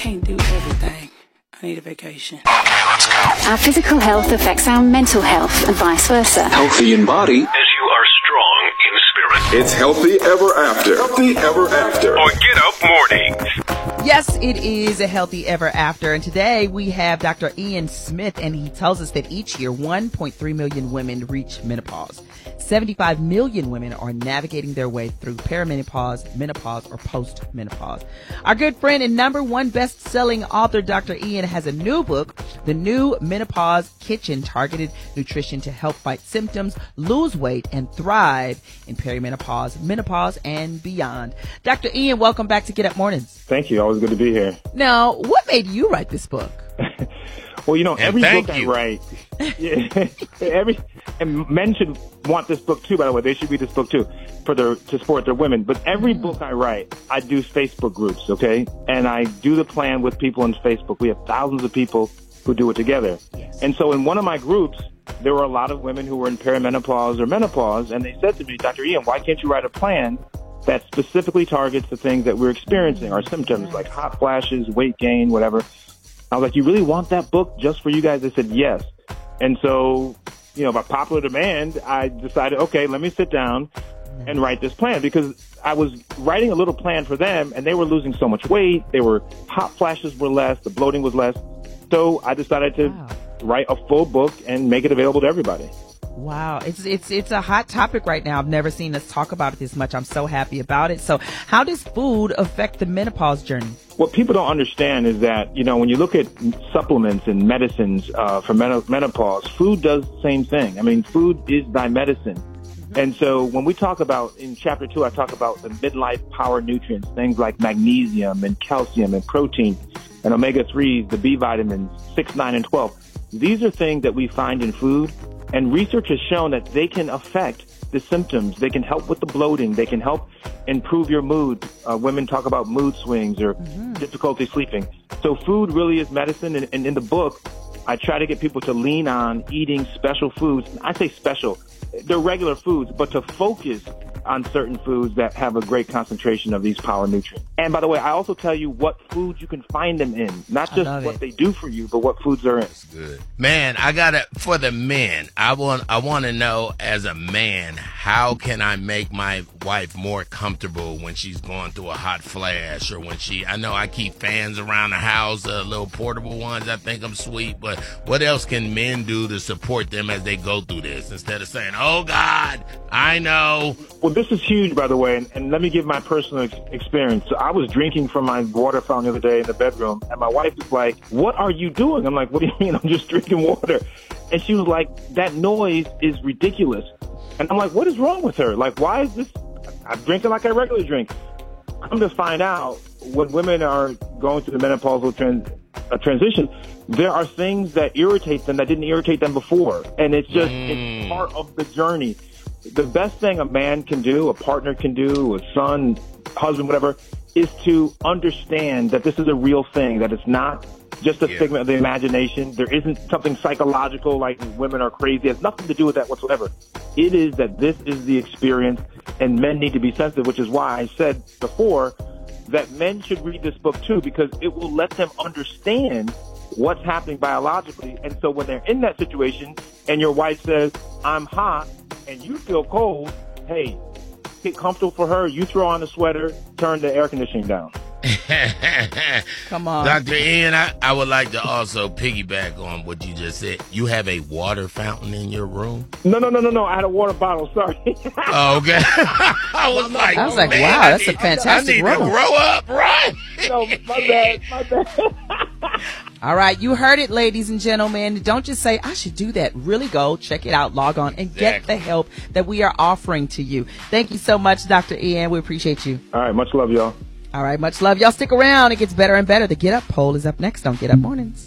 Can't do everything. I need a vacation. Our physical health affects our mental health and vice versa. Healthy in body. As you are strong in spirit. It's Healthy Ever After. Healthy Ever After. On Get Up Mornings. Yes, it is a Healthy Ever After. And today we have Dr. Ian Smith, and he tells us that each year 1.3 million women reach menopause. 75 million women are navigating their way through perimenopause, menopause, or post-menopause. Our good friend and number one best-selling author, Dr. Ian, has a new book, The New Menopause Kitchen, Targeted Nutrition to Help Fight Symptoms, Lose Weight, and Thrive in Perimenopause, Menopause, and Beyond. Dr. Ian, welcome back to Get Up Mornings. Thank you. Always good to be here. Now, what made you write this book? Well, you know, every book I write, and men should want this book too, by the way. They should read this book too to support their women. But every book I write, I do Facebook groups, okay? And I do the plan with people on Facebook. We have thousands of people who do it together. Yes. And so in one of my groups, there were a lot of women who were in perimenopause or menopause, and they said to me, Dr. Ian, why can't you write a plan that specifically targets the things that we're experiencing, our symptoms like hot flashes, weight gain, whatever. I was like, you really want that book just for you guys? They said yes. And so, you know, by popular demand, I decided, okay, let me sit down and write this plan, because I was writing a little plan for them and they were losing so much weight. Hot flashes were less, the bloating was less. So I decided to write a full book and make it available to everybody. Wow. It's a hot topic right now. I've never seen us talk about it this much. I'm so happy about it. So how does food affect the menopause journey? What people don't understand is that, you know, when you look at supplements and medicines for menopause, food does the same thing. I mean, food is thy medicine. And so when we talk about, in chapter 2, I talk about the midlife power nutrients, things like magnesium and calcium and protein and omega-3s, the B vitamins, 6, 9, and 12. These are things that we find in food. And research has shown that they can affect the symptoms. They can help with the bloating. They can help improve your mood. Women talk about mood swings or difficulty sleeping. So food really is medicine. And in the book, I try to get people to lean on eating special foods. I say special. They're regular foods, but to focus on certain foods that have a great concentration of these power nutrients. And by the way, I also tell you what foods you can find them in, not just what they do for you, but what foods they're in. Good. Man, for the men, I want to know, as a man, how can I make my wife more comfortable when she's going through a hot flash, or when I know I keep fans around the house, little portable ones. I think I'm sweet, but what else can men do to support them as they go through this, instead of saying, oh God, I know. Well, this is huge, by the way, and let me give my personal experience. So I was drinking from my water fountain the other day in the bedroom, and my wife was like, what are you doing? I'm like, what do you mean? I'm just drinking water. And she was like, that noise is ridiculous. And I'm like, what is wrong with her? Like, why is this? I'm drinking like I regularly drink. Come to find out, when women are going through the menopausal transition, there are things that irritate them that didn't irritate them before. And it's just, it's part of the journey. The best thing a man can do, a partner can do, a son, husband, whatever, is to understand that this is a real thing, that it's not just a figment of the imagination. There isn't something psychological like women are crazy. It has nothing to do with that whatsoever. It is that this is the experience, and men need to be sensitive, which is why I said before that men should read this book too, because it will let them understand what's happening biologically. And so when they're in that situation and your wife says, I'm hot, and you feel cold, hey, get comfortable for her. You throw on a sweater, turn the air conditioning down. Come on. Dr. Ian, I would like to also piggyback on what you just said. You have a water fountain in your room? No. I had a water bottle. Sorry. Oh, okay. I was like, wow, that's a fantastic room. I need to grow up, right? No, my bad. All right, you heard it, ladies and gentlemen. Don't just say, I should do that. Really go, check it out, log on, and get the help that we are offering to you. Thank you so much, Dr. Ian. We appreciate you. All right, much love, y'all. All right, much love. Y'all stick around. It gets better and better. The Get Up poll is up next on Get Up Mornings.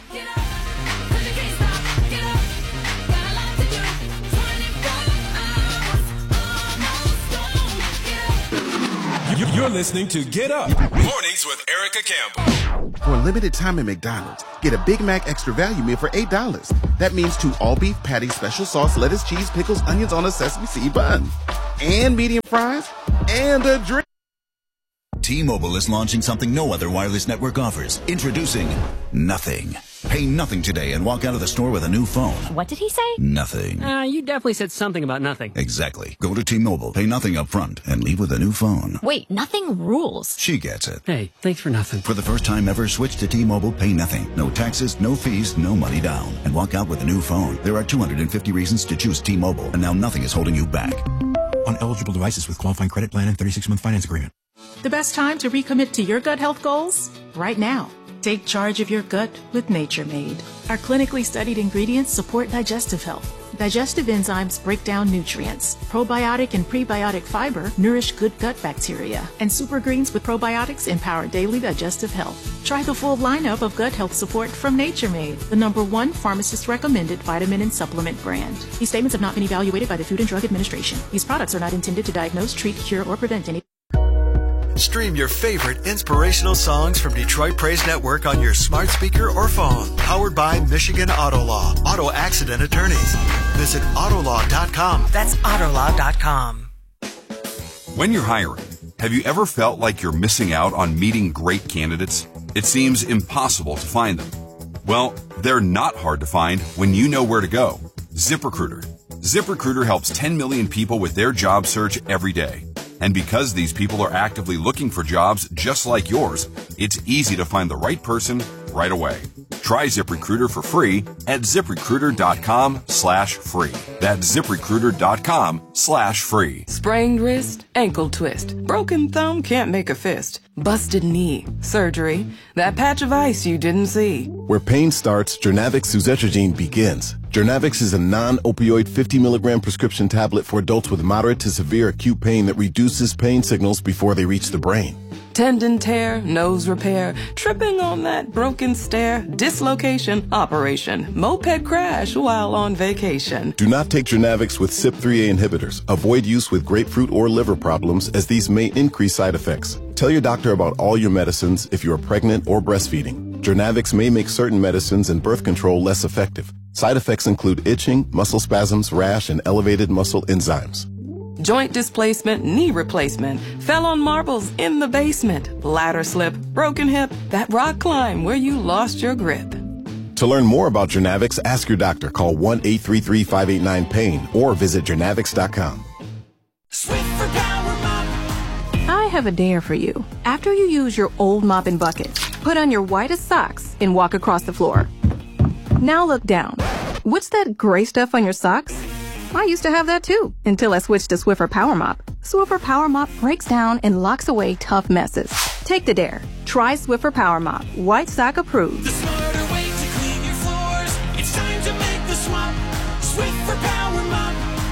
You're listening to Get Up Mornings with Erica Campbell. For a limited time at McDonald's, get a Big Mac Extra Value Meal for $8. That means 2 all-beef patties, special sauce, lettuce, cheese, pickles, onions on a sesame seed bun, and medium fries, and a drink. T-Mobile is launching something no other wireless network offers. Introducing Nothing. Pay nothing today and walk out of the store with a new phone. What did he say? Nothing. You definitely said something about nothing. Exactly. Go to T-Mobile, pay nothing up front, and leave with a new phone. Wait, nothing rules. She gets it. Hey, thanks for nothing. For the first time ever, switch to T-Mobile, pay nothing. No taxes, no fees, no money down. And walk out with a new phone. There are 250 reasons to choose T-Mobile, and now nothing is holding you back. On eligible devices with qualifying credit plan and 36-month finance agreement. The best time to recommit to your gut health goals? Right now. Take charge of your gut with Nature Made. Our clinically studied ingredients support digestive health. Digestive enzymes break down nutrients. Probiotic and prebiotic fiber nourish good gut bacteria. And super greens with probiotics empower daily digestive health. Try the full lineup of gut health support from Nature Made, the #1 pharmacist-recommended vitamin and supplement brand. These statements have not been evaluated by the Food and Drug Administration. These products are not intended to diagnose, treat, cure, or prevent any. Stream your favorite inspirational songs from Detroit Praise Network on your smart speaker or phone. Powered by Michigan Auto Law. Auto accident attorneys. Visit Autolaw.com. That's Autolaw.com. When you're hiring, have you ever felt like you're missing out on meeting great candidates? It seems impossible to find them. Well, they're not hard to find when you know where to go. ZipRecruiter. ZipRecruiter helps 10 million people with their job search every day. And because these people are actively looking for jobs just like yours, it's easy to find the right person right away. Try ZipRecruiter for free at ZipRecruiter.com/free. That's ZipRecruiter.com/free. Sprained wrist, ankle twist, broken thumb can't make a fist, busted knee, surgery, that patch of ice you didn't see. Where pain starts, Jernavix suzetrigine begins. Jernavix is a non-opioid 50 milligram prescription tablet for adults with moderate to severe acute pain that reduces pain signals before they reach the brain. Tendon tear, nose repair, tripping on that broken stair, dislocation, operation, moped crash while on vacation. Do not take Jernavix with CYP3A inhibitors. Avoid use with grapefruit or liver problems as these may increase side effects. Tell your doctor about all your medicines if you are pregnant or breastfeeding. Jernavix may make certain medicines and birth control less effective. Side effects include itching, muscle spasms, rash, and elevated muscle enzymes. Joint displacement, knee replacement, fell on marbles in the basement, ladder slip, broken hip, that rock climb where you lost your grip. To learn more about Jernavix, ask your doctor. Call 1-833-589-PAIN or visit Jernavix.com. I have a dare for you. After you use your old mop and bucket, put on your whitest socks and walk across the floor. Now look down. What's that gray stuff on your socks? I used to have that too, until I switched to Swiffer Power Mop. Swiffer Power Mop breaks down and locks away tough messes. Take the dare. Try Swiffer Power Mop. White sock approved. The smarter way to clean your floors. It's time to make the swap. Swiffer Power Mop.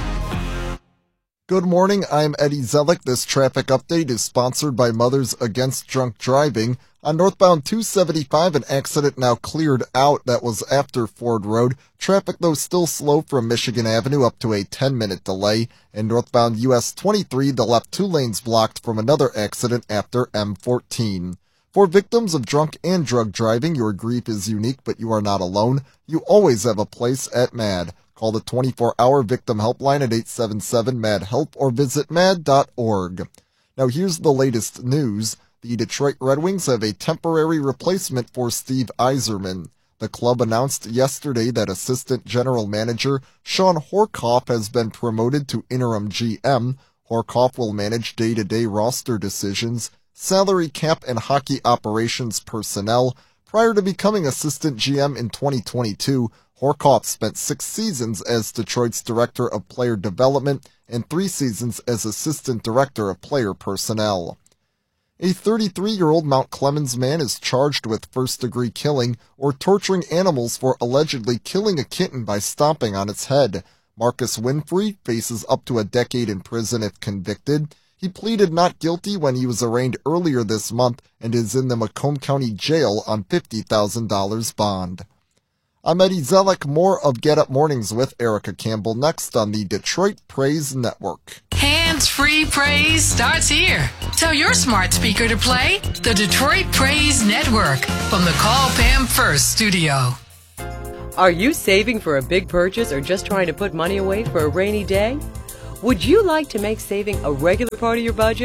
Good morning, I'm Eddie Zellick. This traffic update is sponsored by Mothers Against Drunk Driving. On northbound 275, an accident now cleared out that was after Ford Road. Traffic, though, still slow from Michigan Avenue up to a 10-minute delay. And northbound US 23, the left two lanes blocked from another accident after M14. For victims of drunk and drug driving, your grief is unique, but you are not alone. You always have a place at MAD. Call the 24-hour victim helpline at 877-MAD-HELP or visit mad.org. Now here's the latest news. The Detroit Red Wings have a temporary replacement for Steve Yzerman. The club announced yesterday that assistant general manager Sean Horkoff has been promoted to interim GM. Horkoff will manage day-to-day roster decisions, salary cap, and hockey operations personnel. Prior to becoming assistant GM in 2022, Horkoff spent 6 seasons as Detroit's director of player development and 3 seasons as assistant director of player personnel. A 33-year-old Mount Clemens man is charged with first-degree killing or torturing animals for allegedly killing a kitten by stomping on its head. Marcus Winfrey faces up to a decade in prison if convicted. He pleaded not guilty when he was arraigned earlier this month and is in the Macomb County Jail on $50,000 bond. I'm Eddie Zellick. More of Get Up Mornings with Erica Campbell next on the Detroit Praise Network. Hands-free praise starts here. Tell your smart speaker to play the Detroit Praise Network from the Call Pam First studio. Are you saving for a big purchase or just trying to put money away for a rainy day? Would you like to make saving a regular part of your budget?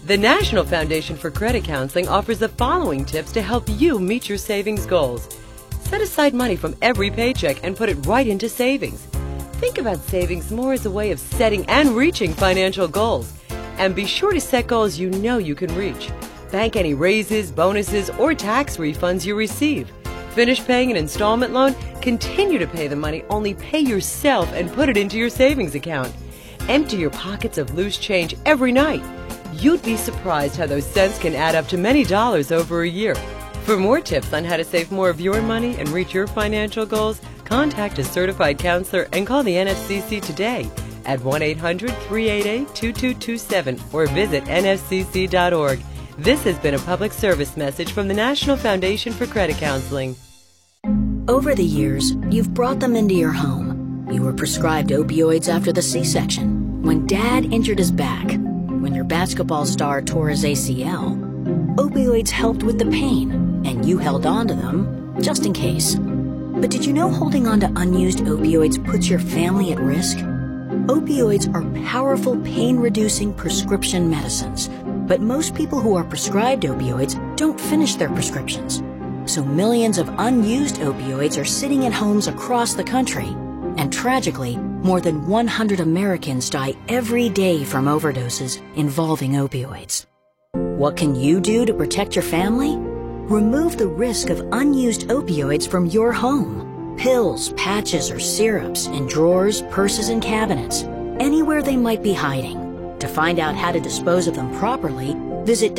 The National Foundation for Credit Counseling offers the following tips to help you meet your savings goals. Set aside money from every paycheck and put it right into savings. Think about savings more as a way of setting and reaching financial goals. And be sure to set goals you know you can reach. Bank any raises, bonuses, or tax refunds you receive. Finish paying an installment loan, continue to pay the money, only pay yourself and put it into your savings account. Empty your pockets of loose change every night. You'd be surprised how those cents can add up to many dollars over a year. For more tips on how to save more of your money and reach your financial goals, contact a certified counselor and call the NFCC today at 1-800-388-2227 or visit nfcc.org. This has been a public service message from the National Foundation for Credit Counseling. Over the years, you've brought them into your home. You were prescribed opioids after the C-section, when Dad injured his back, when your basketball star tore his ACL. Opioids helped with the pain, and you held on to them just in case. But did you know holding on to unused opioids puts your family at risk? Opioids are powerful pain-reducing prescription medicines, but most people who are prescribed opioids don't finish their prescriptions. So millions of unused opioids are sitting in homes across the country. And tragically, more than 100 Americans die every day from overdoses involving opioids. What can you do to protect your family? Remove the risk of unused opioids from your home. Pills, patches, or syrups in drawers, purses, and cabinets, anywhere they might be hiding. To find out how to dispose of them properly, visit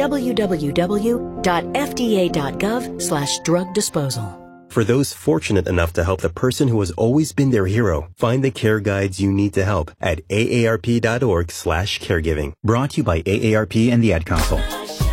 www.fda.gov/drug disposal. For those fortunate enough to help the person who has always been their hero, find the care guides you need to help at aarp.org/caregiving. Brought to you by AARP and the Ad Council.